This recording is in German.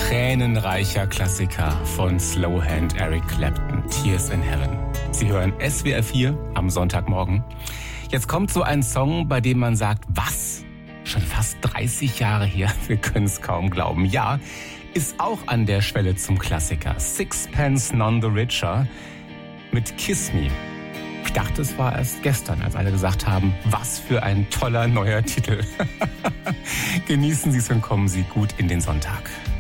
Tränenreicher Klassiker von Slowhand Eric Clapton, Tears in Heaven. Sie hören SWR 4 am Sonntagmorgen. Jetzt kommt so ein Song, bei dem man sagt, was? Schon fast 30 Jahre her, wir können es kaum glauben. Ja, ist auch an der Schwelle zum Klassiker. Sixpence None the Richer mit Kiss Me. Ich dachte, es war erst gestern, als alle gesagt haben, was für ein toller neuer Titel. Genießen Sie es und kommen Sie gut in den Sonntag.